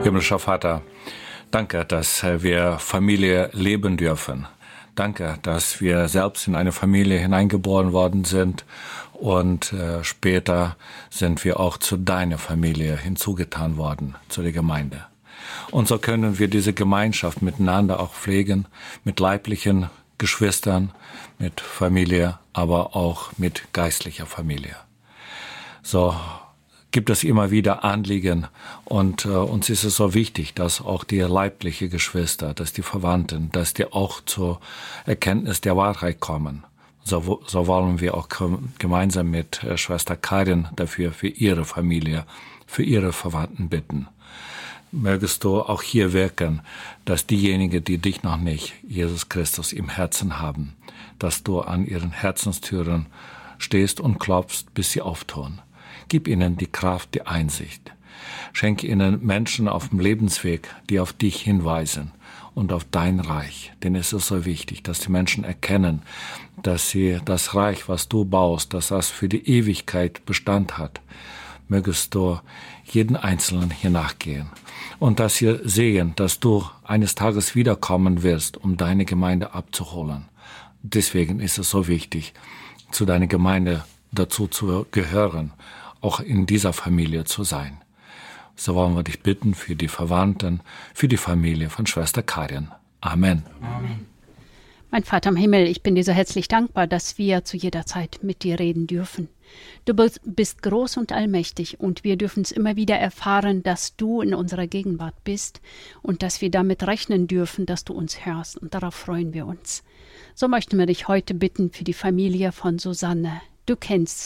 Himmlischer Vater, danke, dass wir Familie leben dürfen. Danke, dass wir selbst in eine Familie hineingeboren worden sind und später sind wir auch zu deiner Familie hinzugetan worden, zu der Gemeinde. Und so können wir diese Gemeinschaft miteinander auch pflegen, mit leiblichen Geschwistern, mit Familie, aber auch mit geistlicher Familie. So gibt es immer wieder Anliegen und uns ist es so wichtig, dass auch die leibliche Geschwister, dass die Verwandten, dass die auch zur Erkenntnis der Wahrheit kommen. So wollen wir auch gemeinsam mit Schwester Karin dafür für ihre Familie, für ihre Verwandten bitten. Mögest du auch hier wirken, dass diejenigen, die dich noch nicht, Jesus Christus, im Herzen haben, dass du an ihren Herzenstüren stehst und klopfst, bis sie auftun. Gib ihnen die Kraft, die Einsicht. Schenke ihnen Menschen auf dem Lebensweg, die auf dich hinweisen und auf dein Reich. Denn es ist so wichtig, dass die Menschen erkennen, dass sie das Reich, was du baust, dass das für die Ewigkeit Bestand hat. Mögest du jeden Einzelnen hier nachgehen und dass sie sehen, dass du eines Tages wiederkommen wirst, um deine Gemeinde abzuholen. Deswegen ist es so wichtig, zu deiner Gemeinde dazu zu gehören, auch in dieser Familie zu sein. So wollen wir dich bitten für die Verwandten, für die Familie von Schwester Karin. Amen. Amen. Mein Vater im Himmel, ich bin dir so herzlich dankbar, dass wir zu jeder Zeit mit dir reden dürfen. Du bist groß und allmächtig und wir dürfen es immer wieder erfahren, dass du in unserer Gegenwart bist und dass wir damit rechnen dürfen, dass du uns hörst und darauf freuen wir uns. So möchten wir dich heute bitten für die Familie von Susanne. Du kennst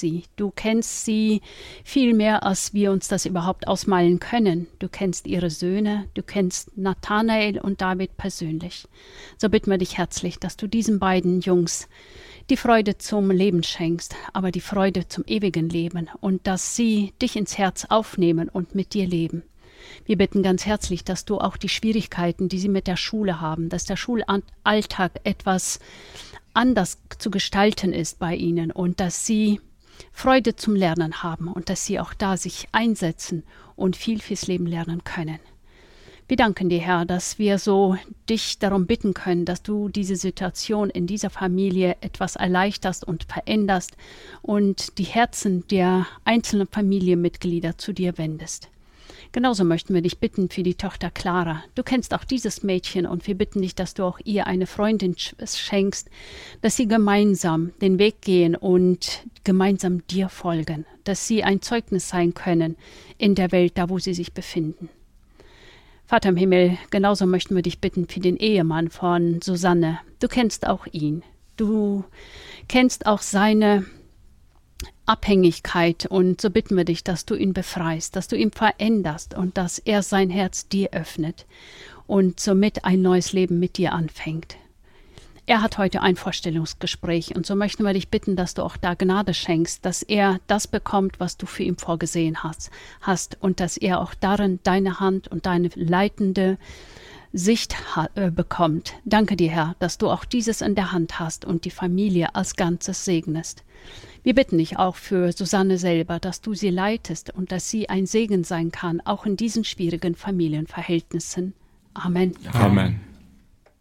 sie viel mehr, als wir uns das überhaupt ausmalen können. Du kennst ihre Söhne, du kennst Nathanael und David persönlich. So bitten wir dich herzlich, dass du diesen beiden Jungs die Freude zum Leben schenkst, aber die Freude zum ewigen Leben und dass sie dich ins Herz aufnehmen und mit dir leben. Wir bitten ganz herzlich, dass du auch die Schwierigkeiten, die sie mit der Schule haben, dass der Schulalltag etwas anders zu gestalten ist bei ihnen und dass sie Freude zum Lernen haben und dass sie auch da sich einsetzen und viel fürs Leben lernen können. Wir danken dir, Herr, dass wir so dich darum bitten können, dass du diese Situation in dieser Familie etwas erleichterst und veränderst und die Herzen der einzelnen Familienmitglieder zu dir wendest. Genauso möchten wir dich bitten für die Tochter Clara. Du kennst auch dieses Mädchen und wir bitten dich, dass du auch ihr eine Freundin schenkst, dass sie gemeinsam den Weg gehen und gemeinsam dir folgen, dass sie ein Zeugnis sein können in der Welt, da wo sie sich befinden. Vater im Himmel, genauso möchten wir dich bitten für den Ehemann von Susanne. Du kennst auch ihn. Du kennst auch seine Abhängigkeit und so bitten wir dich, dass du ihn befreist, dass du ihn veränderst und dass er sein Herz dir öffnet und somit ein neues Leben mit dir anfängt. Er hat heute ein Vorstellungsgespräch und so möchten wir dich bitten, dass du auch da Gnade schenkst, dass er das bekommt, was du für ihn vorgesehen hast und dass er auch darin deine Hand und deine leitende Sicht bekommt. Danke dir, Herr, dass du auch dieses in der Hand hast und die Familie als Ganzes segnest. Wir bitten dich auch für Susanne selber, dass du sie leitest und dass sie ein Segen sein kann, auch in diesen schwierigen Familienverhältnissen. Amen. Amen.